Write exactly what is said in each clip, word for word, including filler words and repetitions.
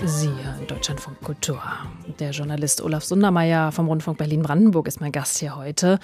Sie hören Deutschlandfunk Kultur. Der Journalist Olaf Sundermeier vom Rundfunk Berlin-Brandenburg ist mein Gast hier heute.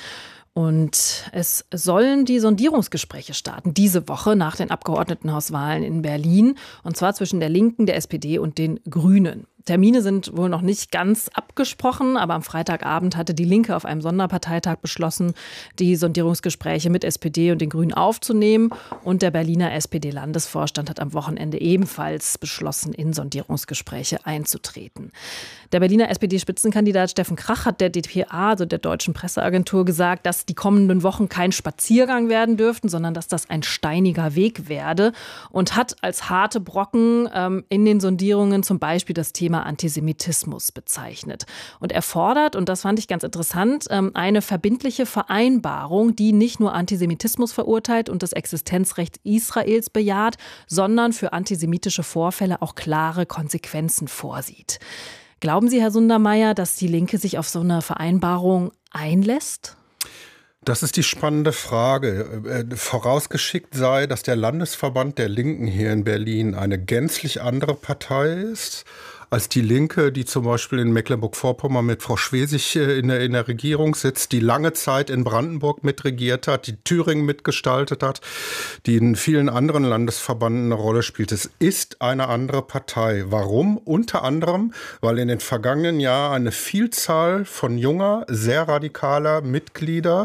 Und es sollen die Sondierungsgespräche starten, diese Woche nach den Abgeordnetenhauswahlen in Berlin. Und zwar zwischen der Linken, der S P D und den Grünen. Termine sind wohl noch nicht ganz abgesprochen, aber am Freitagabend hatte die Linke auf einem Sonderparteitag beschlossen, die Sondierungsgespräche mit S P D und den Grünen aufzunehmen. Und der Berliner S P D-Landesvorstand hat am Wochenende ebenfalls beschlossen, in Sondierungsgespräche einzutreten. Der Berliner S P D-Spitzenkandidat Steffen Krach hat der D P A, also der Deutschen Presseagentur, gesagt, dass die kommenden Wochen kein Spaziergang werden dürften, sondern dass das ein steiniger Weg werde und hat als harte Brocken ähm, in den Sondierungen zum Beispiel das Thema Antisemitismus bezeichnet. Und er fordert, und das fand ich ganz interessant, ähm, eine verbindliche Vereinbarung, die nicht nur Antisemitismus verurteilt und das Existenzrecht Israels bejaht, sondern für antisemitische Vorfälle auch klare Konsequenzen vorsieht. Glauben Sie, Herr Sundermeier, dass die Linke sich auf so eine Vereinbarung einlässt? Das ist die spannende Frage. Vorausgeschickt sei, dass der Landesverband der Linken hier in Berlin eine gänzlich andere Partei ist als die Linke, die zum Beispiel in Mecklenburg-Vorpommern mit Frau Schwesig in der, in der Regierung sitzt, die lange Zeit in Brandenburg mitregiert hat, die Thüringen mitgestaltet hat, die in vielen anderen Landesverbanden eine Rolle spielt. Es ist eine andere Partei. Warum? Unter anderem, weil in den vergangenen Jahren eine Vielzahl von junger, sehr radikaler Mitglieder,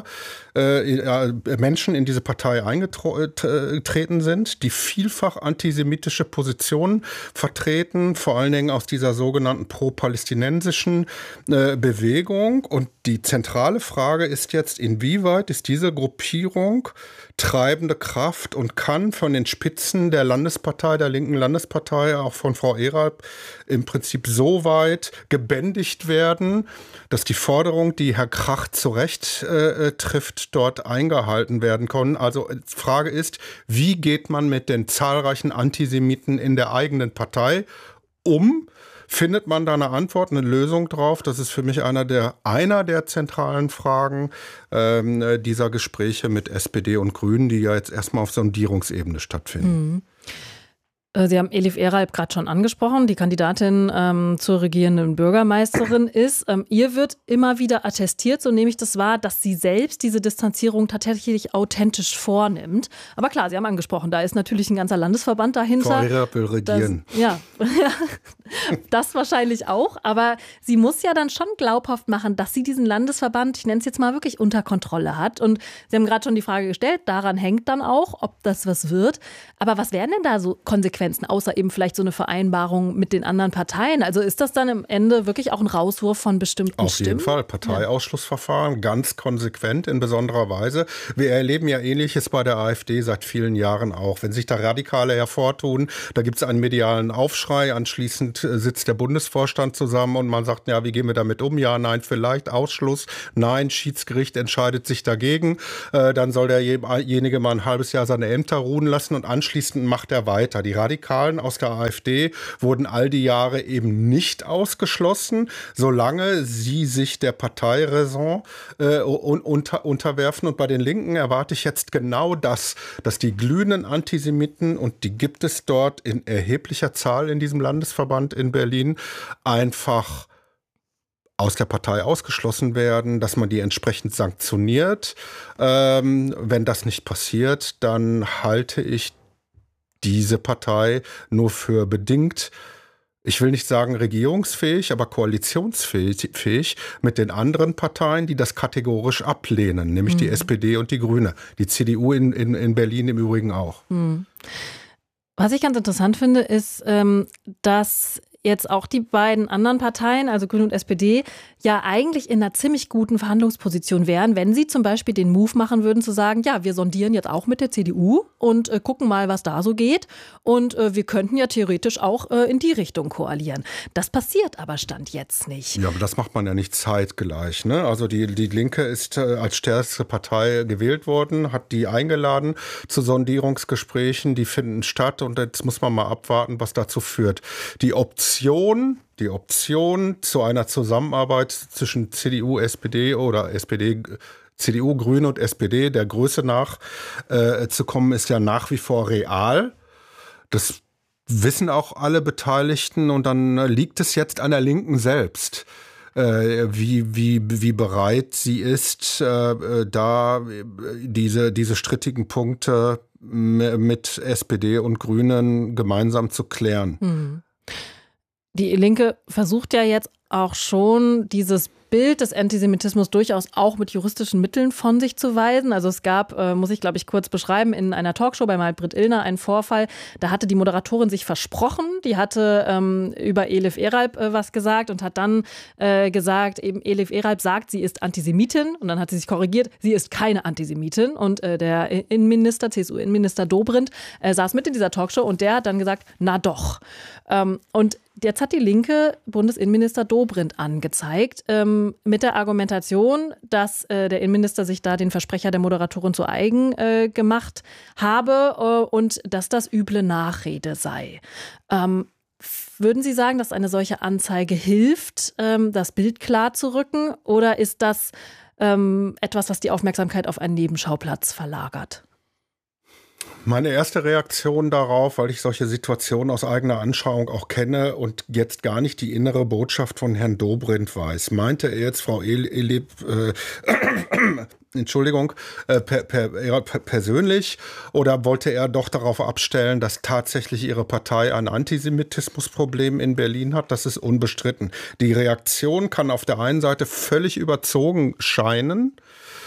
äh, Menschen in diese Partei eingetreten sind, die vielfach antisemitische Positionen vertreten, vor allen Dingen aus dieser sogenannten pro-palästinensischen äh, Bewegung. Und die zentrale Frage ist jetzt, inwieweit ist diese Gruppierung treibende Kraft und kann von den Spitzen der Landespartei, der linken Landespartei, auch von Frau Eralb, im Prinzip so weit gebändigt werden, dass die Forderung, die Herr Krach zu Recht äh, trifft, dort eingehalten werden können. Also die Frage ist, wie geht man mit den zahlreichen Antisemiten in der eigenen Partei um? Findet man da eine Antwort, eine Lösung drauf? Das ist für mich einer der, einer der zentralen Fragen ähm, dieser Gespräche mit S P D und Grünen, die ja jetzt erstmal auf Sondierungsebene stattfinden. Mhm. Sie haben Elif Eralb gerade schon angesprochen, die Kandidatin ähm, zur regierenden Bürgermeisterin ist. Ähm, ihr wird immer wieder attestiert, so nehme ich das wahr, dass sie selbst diese Distanzierung tatsächlich authentisch vornimmt. Aber klar, Sie haben angesprochen, da ist natürlich ein ganzer Landesverband dahinter. Frau Eralb will regieren. Das, ja, das wahrscheinlich auch. Aber sie muss ja dann schon glaubhaft machen, dass sie diesen Landesverband, ich nenne es jetzt mal, wirklich unter Kontrolle hat. Und Sie haben gerade schon die Frage gestellt, daran hängt dann auch, ob das was wird. Aber was wären denn da so Konsequenzen? Außer eben vielleicht so eine Vereinbarung mit den anderen Parteien. Also ist das dann am Ende wirklich auch ein Rauswurf von bestimmten Auf Stimmen? Auf jeden Fall. Parteiausschlussverfahren, ja. Ganz konsequent in besonderer Weise. Wir erleben ja Ähnliches bei der AfD seit vielen Jahren auch. Wenn sich da Radikale hervortun, da gibt es einen medialen Aufschrei. Anschließend sitzt der Bundesvorstand zusammen und man sagt, ja, wie gehen wir damit um? Ja, nein, vielleicht Ausschluss. Nein, Schiedsgericht entscheidet sich dagegen. Äh, dann soll derjenige mal ein halbes Jahr seine Ämter ruhen lassen und anschließend macht er weiter. Die Radikalen Radikalen aus der AfD wurden all die Jahre eben nicht ausgeschlossen, solange sie sich der Parteiräson äh, unter, unterwerfen. Und bei den Linken erwarte ich jetzt genau das, dass die glühenden Antisemiten, und die gibt es dort in erheblicher Zahl in diesem Landesverband in Berlin, einfach aus der Partei ausgeschlossen werden, dass man die entsprechend sanktioniert. Ähm, wenn das nicht passiert, dann halte ich diese Partei nur für bedingt, ich will nicht sagen regierungsfähig, aber koalitionsfähig mit den anderen Parteien, die das kategorisch ablehnen, nämlich mhm. die S P D und die Grüne. Die C D U in, in, in Berlin im Übrigen auch. Mhm. Was ich ganz interessant finde, ist, ähm, dass jetzt auch die beiden anderen Parteien, also Grüne und S P D, ja eigentlich in einer ziemlich guten Verhandlungsposition wären, wenn sie zum Beispiel den Move machen würden, zu sagen, ja, wir sondieren jetzt auch mit der C D U und äh, gucken mal, was da so geht. Und äh, wir könnten ja theoretisch auch äh, in die Richtung koalieren. Das passiert aber Stand jetzt nicht. Ja, aber das macht man ja nicht zeitgleich, ne? Also die, die Linke ist äh, als stärkste Partei gewählt worden, hat die eingeladen zu Sondierungsgesprächen, die finden statt und jetzt muss man mal abwarten, was dazu führt. Die Option Die Option zu einer Zusammenarbeit zwischen C D U, S P D oder S P D, C D U, Grüne und S P D der Größe nach äh, zu kommen, ist ja nach wie vor real. Das wissen auch alle Beteiligten und dann liegt es jetzt an der Linken selbst, äh, wie, wie, wie bereit sie ist, äh, da diese, diese strittigen Punkte mit S P D und Grünen gemeinsam zu klären. Hm. Die Linke versucht ja jetzt auch schon, dieses Bild des Antisemitismus durchaus auch mit juristischen Mitteln von sich zu weisen. Also es gab, äh, muss ich glaube ich kurz beschreiben, in einer Talkshow bei Maybrit Illner einen Vorfall, da hatte die Moderatorin sich versprochen, die hatte ähm, über Elif Eralp äh, was gesagt und hat dann äh, gesagt, eben Elif Eralp sagt, sie ist Antisemitin und dann hat sie sich korrigiert, sie ist keine Antisemitin und äh, der Innenminister, C S U-Innenminister Dobrindt äh, saß mit in dieser Talkshow und der hat dann gesagt, na doch. Ähm, und jetzt hat die Linke Bundesinnenminister Dobrindt angezeigt, ähm, mit der Argumentation, dass äh, der Innenminister sich da den Versprecher der Moderatorin zu eigen äh, gemacht habe äh, und dass das üble Nachrede sei. Ähm, würden Sie sagen, dass eine solche Anzeige hilft, ähm, das Bild klar zu rücken, oder ist das ähm, etwas, was die Aufmerksamkeit auf einen Nebenschauplatz verlagert? Meine erste Reaktion darauf, weil ich solche Situationen aus eigener Anschauung auch kenne und jetzt gar nicht die innere Botschaft von Herrn Dobrindt weiß. Meinte er jetzt Frau Elip, äh, Entschuldigung, äh, per, per, per, persönlich, oder wollte er doch darauf abstellen, dass tatsächlich ihre Partei ein Antisemitismusproblem in Berlin hat? Das ist unbestritten. Die Reaktion kann auf der einen Seite völlig überzogen scheinen.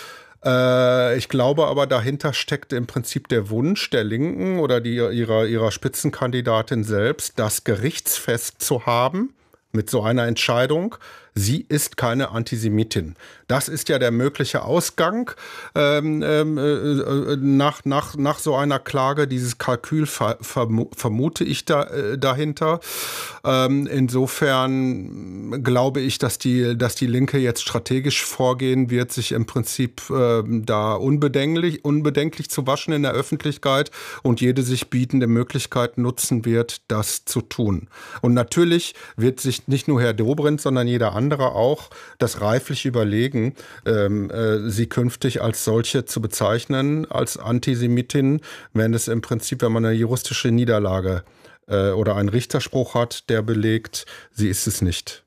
Ich glaube aber, dahinter steckt im Prinzip der Wunsch der Linken oder die, ihrer, ihrer Spitzenkandidatin selbst, das gerichtsfest zu haben mit so einer Entscheidung. Sie ist keine Antisemitin. Das ist ja der mögliche Ausgang ähm, äh, nach, nach, nach so einer Klage. Dieses Kalkül ver, verm, vermute ich da, äh, dahinter. Ähm, insofern glaube ich, dass die, dass die Linke jetzt strategisch vorgehen wird, sich im Prinzip äh, da unbedenklich, unbedenklich zu waschen in der Öffentlichkeit und jede sich bietende Möglichkeit nutzen wird, das zu tun. Und natürlich wird sich nicht nur Herr Dobrindt, sondern jeder andere auch das reiflich überlegen, ähm, äh, sie künftig als solche zu bezeichnen, als Antisemitin, wenn es im Prinzip, wenn man eine juristische Niederlage äh, oder einen Richterspruch hat, der belegt, sie ist es nicht.